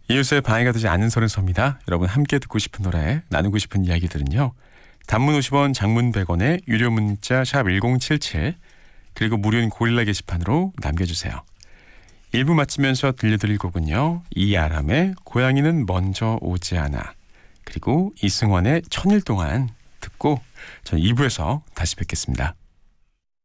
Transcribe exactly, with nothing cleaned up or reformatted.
이웃의 방해가 되지 않는 선을 섭니다. 여러분 함께 듣고 싶은 노래, 나누고 싶은 이야기들은요. 단문 오십 원, 장문 백 원에 유료 문자 샵 일공칠칠 그리고 무료인 고릴라 게시판으로 남겨주세요. 일 부 마치면서 들려드릴 곡은요. 이아람의 고양이는 먼저 오지 않아 그리고 이승환의 천일 동안 듣고 전 이 부에서 다시 뵙겠습니다.